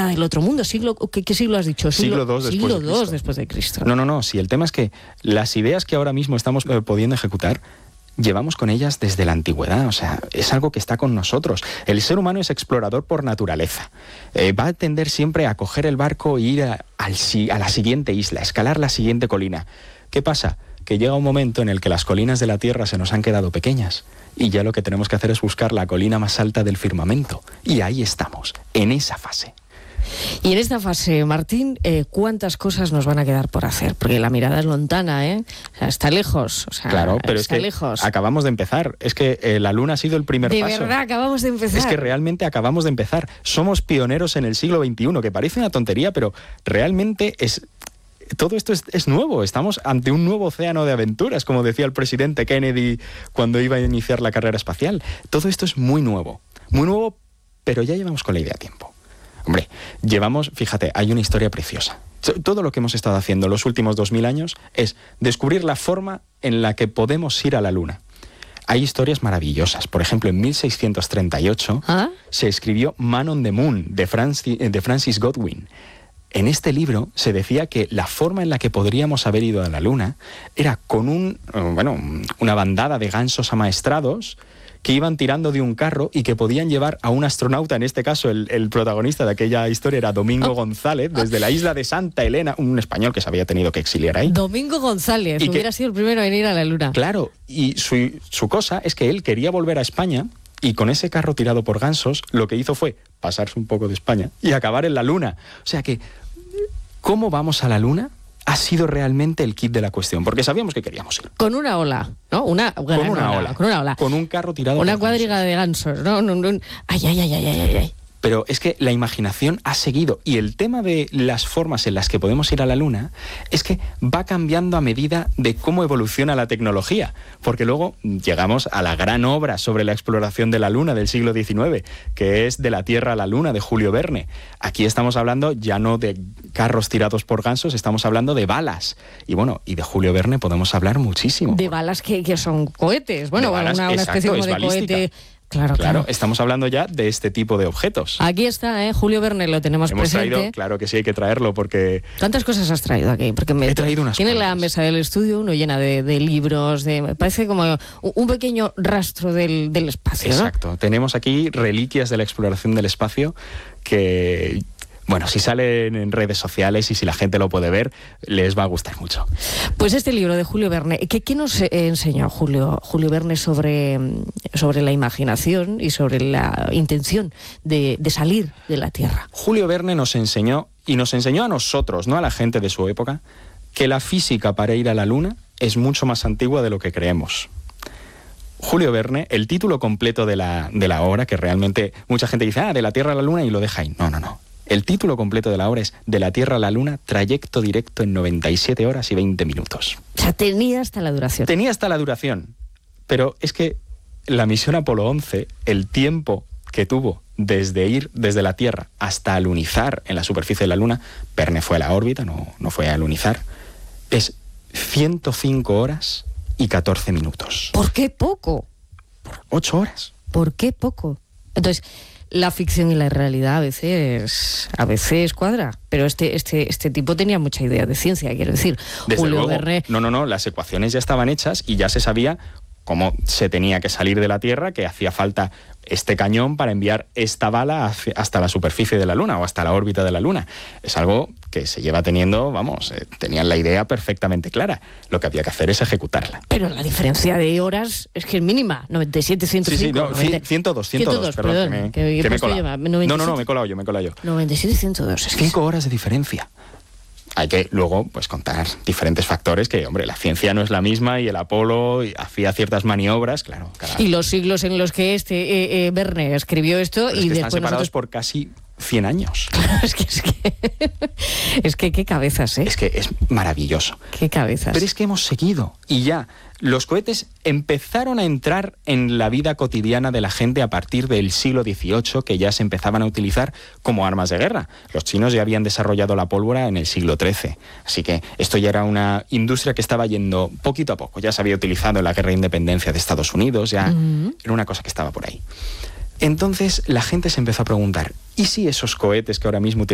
nada del otro mundo. ¿Qué siglo has dicho? Siglo II después de Cristo. No. Sí, el tema es que las ideas que ahora mismo estamos pudiendo ejecutar, llevamos con ellas desde la antigüedad, o sea, es algo que está con nosotros. El ser humano es explorador por naturaleza. Va a tender siempre a coger el barco e ir a la siguiente isla, escalar la siguiente colina. ¿Qué pasa? Que llega un momento en el que las colinas de la Tierra se nos han quedado pequeñas y ya lo que tenemos que hacer es buscar la colina más alta del firmamento. Y ahí estamos, en esa fase. Y en esta fase, Martín, ¿cuántas cosas nos van a quedar por hacer? Porque la mirada es lontana, ¿eh? O sea, está lejos. O sea, claro, pero es que lejos. Acabamos de empezar. Es que la Luna ha sido el primer paso. De verdad, acabamos de empezar. Es que realmente acabamos de empezar. Somos pioneros en el siglo XXI, que parece una tontería, pero realmente todo esto es nuevo. Estamos ante un nuevo océano de aventuras, como decía el presidente Kennedy cuando iba a iniciar la carrera espacial. Todo esto es muy nuevo, pero ya llevamos con la idea a tiempo. Hombre, fíjate, hay una historia preciosa. Todo lo que hemos estado haciendo los últimos 2000 años es descubrir la forma en la que podemos ir a la Luna. Hay historias maravillosas. Por ejemplo, en 1638 se escribió Man on the Moon, de Francis Godwin. En este libro se decía que la forma en la que podríamos haber ido a la Luna era con una bandada de gansos amaestrados que iban tirando de un carro y que podían llevar a un astronauta, en este caso el protagonista de aquella historia era Domingo González, desde la isla de Santa Elena, un español que se había tenido que exiliar ahí. Domingo González, hubiera sido el primero en ir a la Luna. Claro, y su cosa es que él quería volver a España y con ese carro tirado por gansos lo que hizo fue pasarse un poco de España y acabar en la Luna. O sea que, ¿cómo vamos a la Luna? Ha sido realmente el kit de la cuestión, porque sabíamos que queríamos ir. Con una ola, ¿no? Con una ola. Con un carro tirado por gansos. Una cuadriga de gansos, ¿no? Ay. Pero es que la imaginación ha seguido, y el tema de las formas en las que podemos ir a la Luna es que va cambiando a medida de cómo evoluciona la tecnología, porque luego llegamos a la gran obra sobre la exploración de la Luna del siglo XIX, que es De la Tierra a la Luna, de Julio Verne. Aquí estamos hablando ya no de carros tirados por gansos, estamos hablando de balas. Y de Julio Verne podemos hablar muchísimo. De balas que son cohetes, una especie como de cohete. Claro. Estamos hablando ya de este tipo de objetos. Aquí está, Julio Verne, lo tenemos presente. Traído, claro que sí, hay que traerlo porque... ¿Cuántas cosas has traído aquí? Porque he traído unas tiene cuantas. La mesa del estudio uno llena de libros, parece como un pequeño rastro del espacio, ¿no? Exacto. Tenemos aquí reliquias de la exploración del espacio que... Bueno, si salen en redes sociales y si la gente lo puede ver, les va a gustar mucho. Pues este libro de Julio Verne, ¿qué nos enseñó Julio Verne sobre la imaginación y sobre la intención de salir de la Tierra? Julio Verne nos enseñó a nosotros, no a la gente de su época, que la física para ir a la Luna es mucho más antigua de lo que creemos. Julio Verne, el título completo de la obra, que realmente mucha gente dice, de la Tierra a la Luna, y lo deja ahí. No. El título completo de la obra es De la Tierra a la Luna, trayecto directo en 97 horas y 20 minutos. O sea, tenía hasta la duración. Pero es que la misión Apolo 11, el tiempo que tuvo desde la Tierra hasta alunizar en la superficie de la Luna, Verne fue a la órbita, no fue a alunizar, es 105 horas y 14 minutos. ¿Por qué poco? Por 8 horas. ¿Por qué poco? Entonces... La ficción y la realidad a veces cuadra, pero este tipo tenía mucha idea de ciencia, quiero decir. Desde Julio luego, Verne... No, las ecuaciones ya estaban hechas y ya se sabía cómo se tenía que salir de la Tierra, que hacía falta este cañón para enviar esta bala hasta la superficie de la Luna o hasta la órbita de la Luna. Es algo que se lleva teniendo, tenían la idea perfectamente clara. Lo que había que hacer es ejecutarla. Pero la diferencia de horas es que es mínima, 97, 105... Sí, 102, perdón, que me he colado. No, me he colado yo. 97, 102. 5 horas de diferencia. Hay que luego contar diferentes factores que, la ciencia no es la misma y el Apolo hacía ciertas maniobras, claro. Y los siglos en los que Verne escribió esto y después están separados por casi 100 años. Es que qué cabezas, ¿eh? Es que es maravilloso. Qué cabezas. Pero es que hemos seguido y ya los cohetes empezaron a entrar en la vida cotidiana de la gente a partir del siglo XVIII, que ya se empezaban a utilizar como armas de guerra. Los chinos ya habían desarrollado la pólvora en el siglo XIII. Así que esto ya era una industria que estaba yendo poquito a poco. Ya se había utilizado en la guerra de independencia de Estados Unidos, ya era una cosa que estaba por ahí. Entonces la gente se empezó a preguntar, ¿y si esos cohetes que ahora mismo